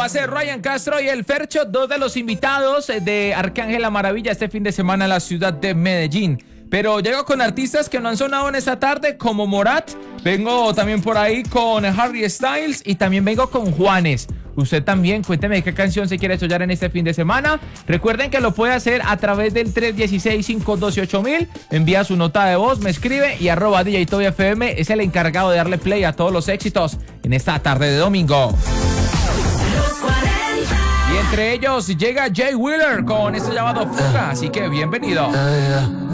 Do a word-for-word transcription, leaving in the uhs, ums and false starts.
va a ser Ryan Castro y el Fercho, dos de los invitados de Arcángel La Maravilla este fin de semana en la ciudad de Medellín. Pero llego con artistas que no han sonado en esta tarde, como Morat. Vengo también por ahí con Harry Styles y también vengo con Juanes. Usted también, cuénteme qué canción se quiere escuchar en este fin de semana. Recuerden que lo puede hacer a través del tres uno seis, cinco uno dos ocho mil. Envía su nota de voz, me escribe y arroba D J Toby F M es el encargado de darle play a todos los éxitos en esta tarde de domingo. Y entre ellos llega Jay Wheeler con este llamado Fuga, así que bienvenido.